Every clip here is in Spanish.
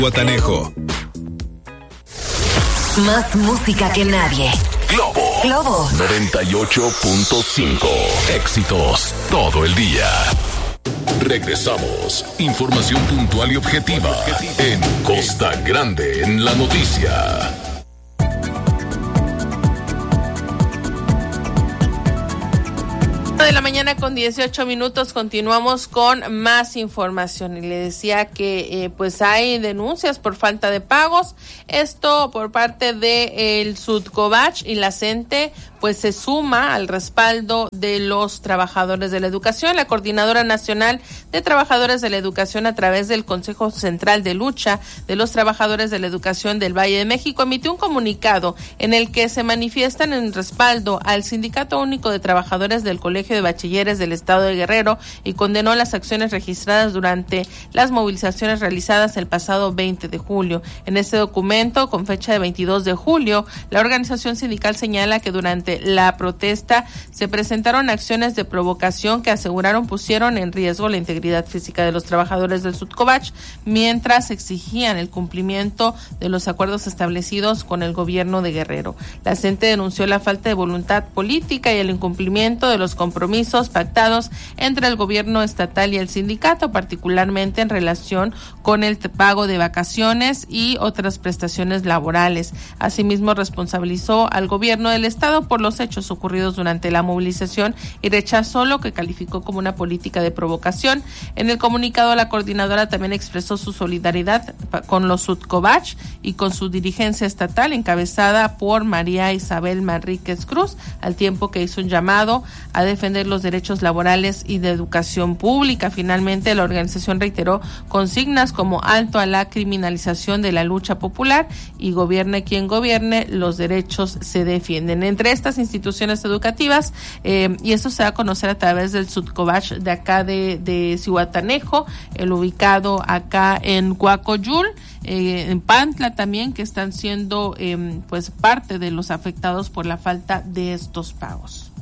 Zihuatanejo. Más música que nadie. Globo 98.5. Éxitos todo el día. Regresamos. Información puntual y objetiva en Costa Grande en la noticia. De la mañana con 18 minutos, continuamos con más información y le decía que pues hay denuncias por falta de pagos, esto por parte de el Sudcovach, y la CENTE pues se suma al respaldo de los trabajadores de la educación. La Coordinadora Nacional de Trabajadores de la Educación, a través del Consejo Central de Lucha de los Trabajadores de la Educación del Valle de México, emitió un comunicado en el que se manifiestan en respaldo al Sindicato Único de Trabajadores del Colegio de Bachilleres del Estado de Guerrero y condenó las acciones registradas durante las movilizaciones realizadas el pasado 20 de julio. En este documento, con fecha de 22 de julio, la organización sindical señala que durante la protesta se presentaron acciones de provocación que aseguraron pusieron en riesgo la integridad física de los trabajadores del Sudcovach, mientras exigían el cumplimiento de los acuerdos establecidos con el gobierno de Guerrero. La CENTE denunció la falta de voluntad política y el incumplimiento de los compromisos pactados entre el gobierno estatal y el sindicato, particularmente en relación con el pago de vacaciones y otras prestaciones laborales. Asimismo, responsabilizó al gobierno del estado por los hechos ocurridos durante la movilización y rechazó lo que calificó como una política de provocación. En el comunicado, la coordinadora también expresó su solidaridad con los Sudcovach y con su dirigencia estatal, encabezada por María Isabel Manríquez Cruz, al tiempo que hizo un llamado a defender los derechos laborales y de educación pública. Finalmente, la organización reiteró consignas como alto a la criminalización de la lucha popular y gobierne quien gobierne, los derechos se defienden. Entre estas instituciones educativas, y esto se va a conocer a través del Sudcovach de acá de Zihuatanejo, el ubicado acá en Coacoyul, en Pantla también, que están siendo pues parte de los afectados por la falta de estos pagos.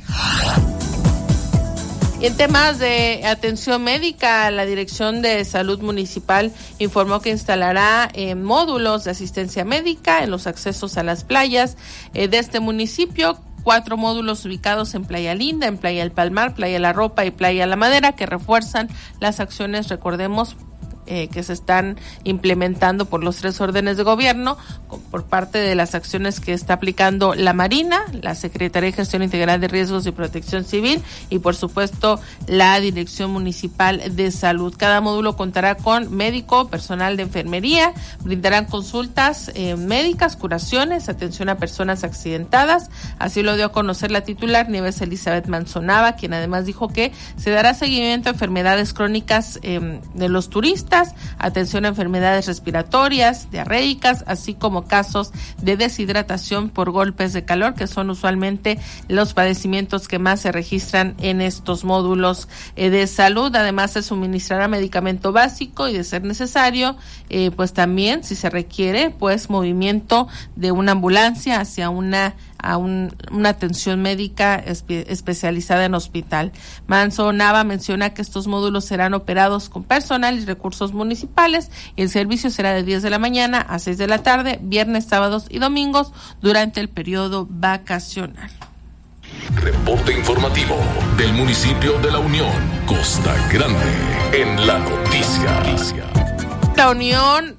En temas de atención médica, la Dirección de Salud Municipal informó que instalará módulos de asistencia médica en los accesos a las playas de este municipio. 4 módulos ubicados en Playa Linda, en Playa El Palmar, Playa La Ropa y Playa La Madera, que refuerzan las acciones, recordemos, que se están implementando por los 3 órdenes de gobierno, por parte de las acciones que está aplicando la Marina, la Secretaría de Gestión Integral de Riesgos y Protección Civil y, por supuesto, la Dirección Municipal de Salud. Cada módulo contará con médico, personal de enfermería, brindarán consultas médicas, curaciones, atención a personas accidentadas. Así lo dio a conocer la titular Nieves Elizabeth Manzonaba, quien además dijo que se dará seguimiento a enfermedades crónicas de los turistas, atención a enfermedades respiratorias, diarreicas, así como casos de deshidratación por golpes de calor, que son usualmente los padecimientos que más se registran en estos módulos de salud. Además, se suministrará medicamento básico y, de ser necesario, pues también, si se requiere, pues movimiento de una ambulancia hacia una atención médica especializada en hospital. Manzonaba menciona que estos módulos serán operados con personal y recursos municipales y el servicio será de 10 de la mañana a 6 de la tarde, viernes, sábados y domingos durante el periodo vacacional. Reporte informativo del municipio de La Unión, Costa Grande, en la noticia. La Unión,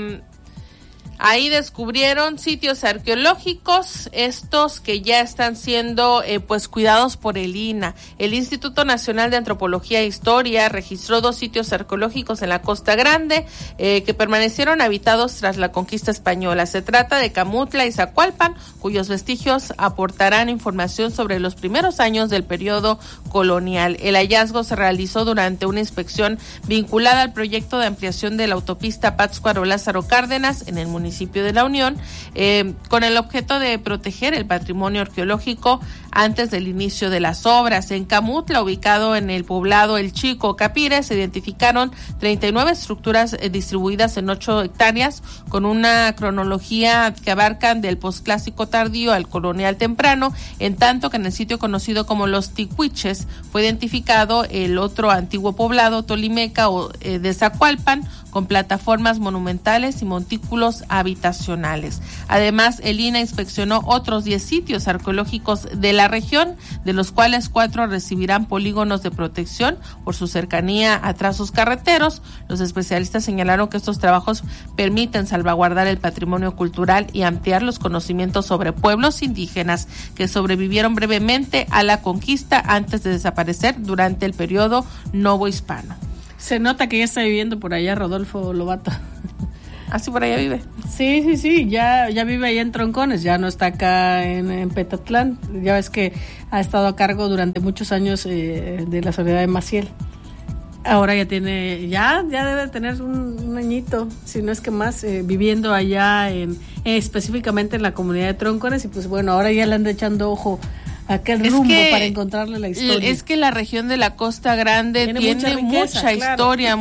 ahí descubrieron sitios arqueológicos, estos que ya están siendo pues cuidados por el INAH. El Instituto Nacional de Antropología e Historia registró 2 sitios arqueológicos en la Costa Grande que permanecieron habitados tras la conquista española. Se trata de Camutla y Zacualpan, cuyos vestigios aportarán información sobre los primeros años del periodo colonial. El hallazgo se realizó durante una inspección vinculada al proyecto de ampliación de la autopista Pátzcuaro-Lázaro Cárdenas en el municipio de La Unión, con el objeto de proteger el patrimonio arqueológico antes del inicio de las obras. En Camutla, ubicado en el poblado El Chico Capire, se identificaron 39 estructuras distribuidas en 8 hectáreas con una cronología que abarcan del posclásico tardío al colonial temprano, en tanto que en el sitio conocido como Los Ticuiches fue identificado el otro antiguo poblado tolimeca o de Zacualpan, con plataformas monumentales y montículos habitacionales. Además, el INAH inspeccionó otros 10 sitios arqueológicos de la región, de los cuales 4 recibirán polígonos de protección por su cercanía a trazos carreteros. Los especialistas señalaron que estos trabajos permiten salvaguardar el patrimonio cultural y ampliar los conocimientos sobre pueblos indígenas que sobrevivieron brevemente a la conquista antes de desaparecer durante el periodo novohispano. Se nota que ya está viviendo por allá Rodolfo Lobato. ¿Así por allá vive? Sí, ya vive allá en Troncones, ya no está acá en Petatlán. Ya ves que ha estado a cargo durante muchos años de la Soledad de Maciel. Ahora ya debe tener un añito, si no es que más, viviendo allá específicamente en la comunidad de Troncones, y pues bueno, ahora ya le anda echando ojo a aquel rumbo para encontrarle la historia. Es que la región de la Costa Grande tiene mucha historia,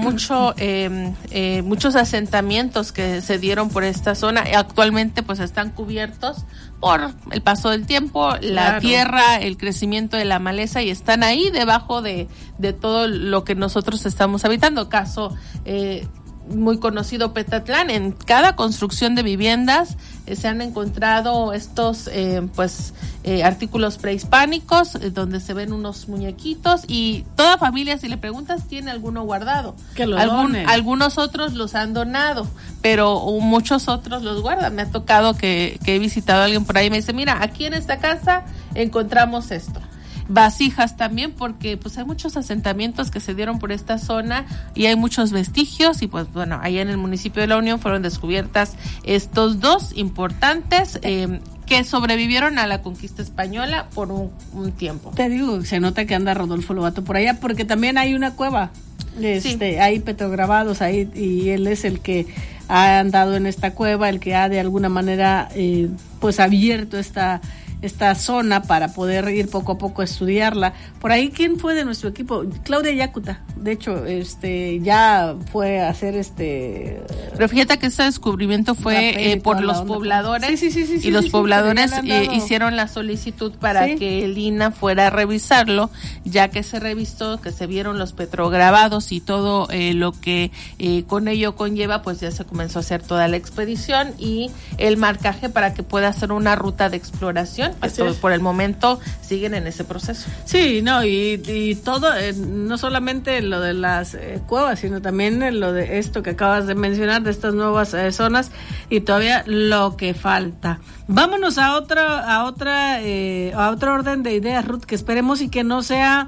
muchos asentamientos que se dieron por esta zona. Actualmente pues están cubiertos por el paso del tiempo, la tierra, el crecimiento de la maleza, y están ahí debajo de todo lo que nosotros estamos habitando. Caso muy conocido, Petatlán. En cada construcción de viviendas se han encontrado estos artículos prehispánicos, donde se ven unos muñequitos, y toda familia, si le preguntas, tiene alguno guardado. Que lo donen. Algunos otros los han donado, pero muchos otros los guardan. Me ha tocado que he visitado a alguien por ahí y me dice, mira, aquí en esta casa encontramos esto. Vasijas también, porque pues hay muchos asentamientos que se dieron por esta zona y hay muchos vestigios, y pues bueno, allá en el municipio de La Unión fueron descubiertas estos 2 importantes que sobrevivieron a la conquista española por un tiempo. Te digo, se nota que anda Rodolfo Lobato por allá, porque también hay una cueva, hay petrograbados ahí, y él es el que ha andado en esta cueva, el que ha de alguna manera pues abierto esta zona para poder ir poco a poco a estudiarla. Por ahí, ¿quién fue de nuestro equipo? Claudia Yacuta, de hecho, ya fue a hacer Pero fíjate que este descubrimiento fue por los pobladores, y los pobladores hicieron la solicitud para que el INAH fuera a revisarlo, ya que se revisó, que se vieron los petrograbados y todo lo que con ello conlleva, pues ya se comenzó a hacer toda la expedición y el marcaje para que pueda hacer una ruta de exploración. Por el momento siguen en ese proceso. Sí, no, y todo, no solamente lo de las cuevas, sino también lo de esto que acabas de mencionar, de estas nuevas zonas, y todavía lo que falta. Vámonos a otra orden de ideas, Ruth, que esperemos y que no sea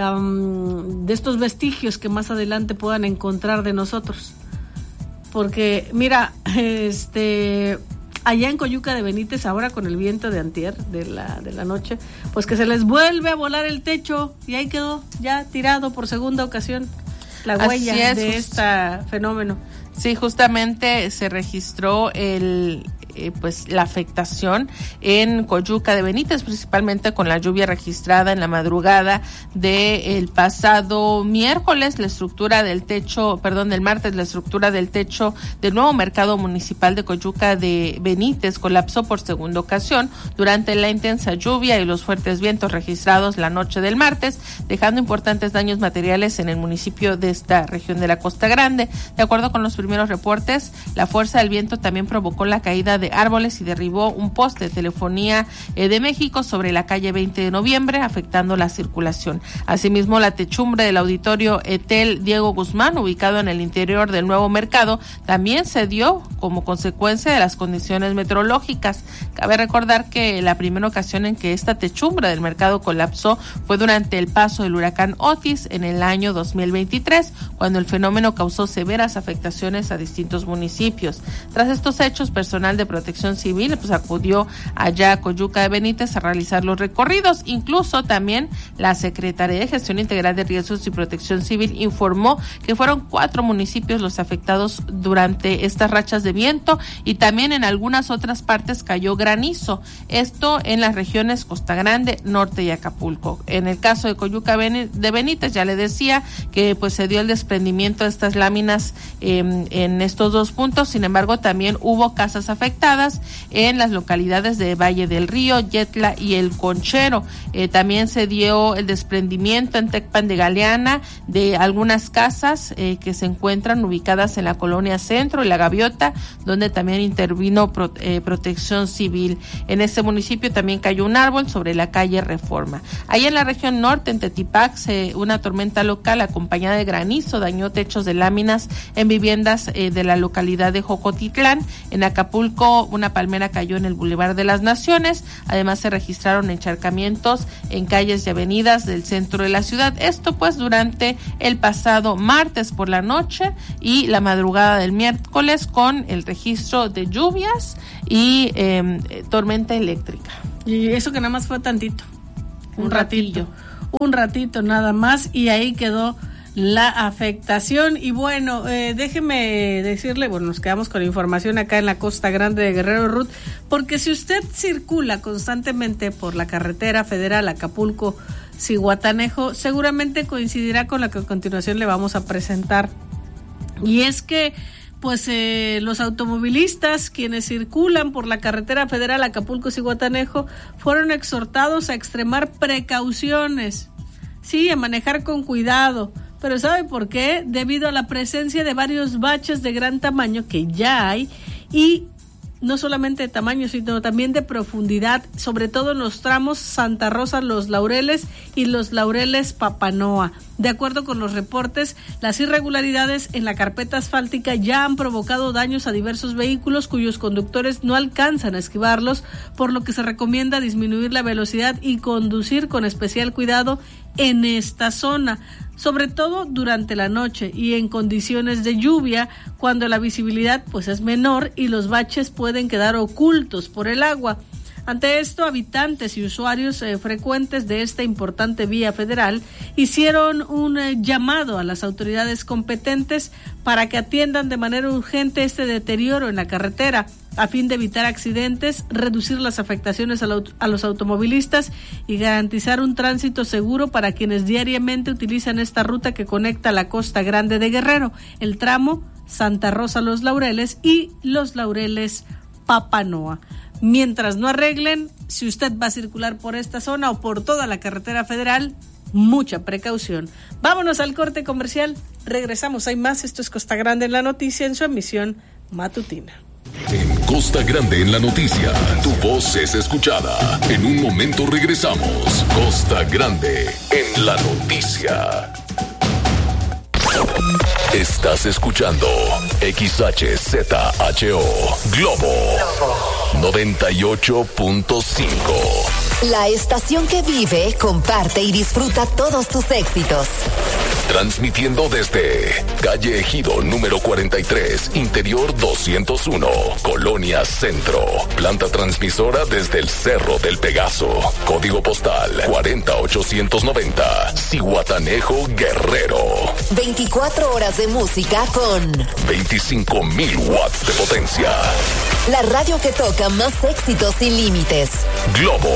de estos vestigios que más adelante puedan encontrar de nosotros. Porque, mira, allá en Coyuca de Benítez, ahora con el viento de antier, de la noche, pues que se les vuelve a volar el techo, y ahí quedó ya tirado por segunda ocasión la huella de este fenómeno. Sí, justamente se registró la afectación en Coyuca de Benítez, principalmente con la lluvia registrada en la madrugada del pasado miércoles. Del martes, la estructura del techo del nuevo mercado municipal de Coyuca de Benítez colapsó por segunda ocasión durante la intensa lluvia y los fuertes vientos registrados la noche del martes, dejando importantes daños materiales en el municipio de esta región de la Costa Grande. De acuerdo con los primeros reportes, la fuerza del viento también provocó la caída de árboles y derribó un poste de telefonía de México sobre la calle 20 de noviembre, afectando la circulación. Asimismo, la techumbre del auditorio Etel Diego Guzmán, ubicado en el interior del nuevo mercado, también se dio como consecuencia de las condiciones meteorológicas. Cabe recordar que la primera ocasión en que esta techumbre del mercado colapsó fue durante el paso del huracán Otis en el año 2023, cuando el fenómeno causó severas afectaciones a distintos municipios. Tras estos hechos, personal de Protección Civil pues acudió allá a Coyuca de Benítez a realizar los recorridos. Incluso también la Secretaría de Gestión Integral de Riesgos y Protección Civil informó que fueron 4 municipios los afectados durante estas rachas de viento, y también en algunas otras partes cayó granizo. Esto en las regiones Costa Grande, Norte y Acapulco. En el caso de Coyuca de Benítez, ya le decía que pues se dio el desprendimiento de estas láminas en estos 2 puntos. Sin embargo, también hubo casas afectadas afectadas en las localidades de Valle del Río, Yetla y El Conchero. También se dio el desprendimiento en Tecpan de Galeana de algunas casas que se encuentran ubicadas en la colonia Centro y La Gaviota, donde también intervino Protección Civil. En ese municipio también cayó un árbol sobre la calle Reforma. Allá en la región norte, en Tetipac, una tormenta local acompañada de granizo dañó techos de láminas en viviendas de la localidad de Jocotitlán. En Acapulco, una palmera cayó en el Boulevard de las Naciones. Además, se registraron encharcamientos en calles y avenidas del centro de la ciudad. Esto pues durante el pasado martes por la noche y la madrugada del miércoles, con el registro de lluvias y tormenta eléctrica. Y eso que nada más fue tantito, un ratito nada más, y ahí quedó la afectación. Y bueno, déjeme decirle, bueno, nos quedamos con información acá en la Costa Grande de Guerrero, Ruth, porque si usted circula constantemente por la carretera federal Acapulco-Zihuatanejo, seguramente coincidirá con la que a continuación le vamos a presentar. Y es que pues los automovilistas quienes circulan por la carretera federal Acapulco-Zihuatanejo fueron exhortados a extremar precauciones, sí, a manejar con cuidado. Pero ¿sabe por qué? Debido a la presencia de varios baches de gran tamaño que ya hay, y no solamente de tamaño, sino también de profundidad, sobre todo en los tramos Santa Rosa, Los Laureles y Los Laureles Papanoa. De acuerdo con los reportes, las irregularidades en la carpeta asfáltica ya han provocado daños a diversos vehículos cuyos conductores no alcanzan a esquivarlos, por lo que se recomienda disminuir la velocidad y conducir con especial cuidado en esta zona, sobre todo durante la noche y en condiciones de lluvia, cuando la visibilidad pues es menor y los baches pueden quedar ocultos por el agua. Ante esto, habitantes y usuarios frecuentes de esta importante vía federal hicieron un llamado a las autoridades competentes para que atiendan de manera urgente este deterioro en la carretera, a fin de evitar accidentes, reducir las afectaciones a los automovilistas y garantizar un tránsito seguro para quienes diariamente utilizan esta ruta que conecta la Costa Grande de Guerrero, el tramo Santa Rosa Los Laureles y Los Laureles Papanoa. Mientras no arreglen, si usted va a circular por esta zona o por toda la carretera federal, mucha precaución. Vámonos al corte comercial, regresamos, hay más. Esto es Costa Grande en la Noticia, en su emisión matutina. En Costa Grande en la Noticia, tu voz es escuchada. En un momento regresamos. Costa Grande en la Noticia. Estás escuchando XHZHO Globo 98.5. La estación que vive, comparte y disfruta todos tus éxitos. Transmitiendo desde Calle Ejido número 43, Interior 201, Colonia Centro. Planta transmisora desde el Cerro del Pegaso. Código postal 40890, Zihuatanejo, Guerrero. 24 horas de música con 25,000 watts de potencia. La radio que toca más éxitos sin límites. Globo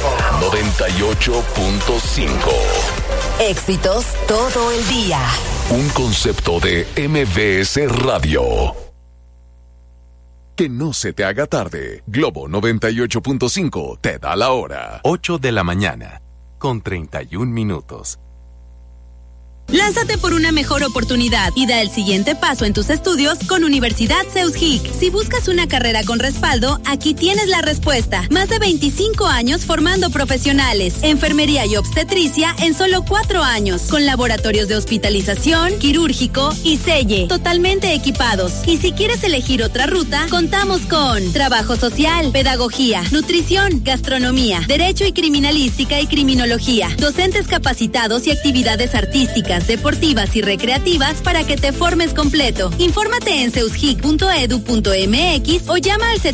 98.5. Éxitos todo el día. Un concepto de MBS Radio. Que no se te haga tarde. Globo 98.5 te da la hora. 8 de la mañana, con 31 minutos. Lánzate por una mejor oportunidad y da el siguiente paso en tus estudios con Universidad Zeus-Hic. Si buscas una carrera con respaldo, aquí tienes la respuesta. Más de 25 años formando profesionales. Enfermería y obstetricia en solo 4 años. Con laboratorios de hospitalización, quirúrgico y selle. Totalmente equipados. Y si quieres elegir otra ruta, contamos con trabajo social, pedagogía, nutrición, gastronomía, derecho y criminalística y criminología. Docentes capacitados y actividades artísticas, deportivas y recreativas para que te formes completo. Infórmate en zeushic.edu.mx o llama al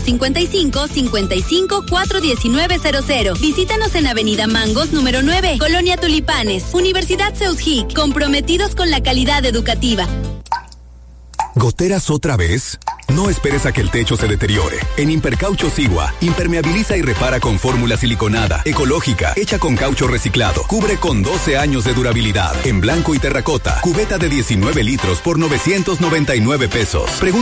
755-55-41900. Visítanos en Avenida Mangos número 9, Colonia Tulipanes. Universidad Zeus-Hic, comprometidos con la calidad educativa. ¿Goteras otra vez? No esperes a que el techo se deteriore. En Impercaucho Sigua, impermeabiliza y repara con fórmula siliconada, ecológica, hecha con caucho reciclado. Cubre con 12 años de durabilidad. En blanco y terracota. Cubeta de 19 litros por 999 pesos.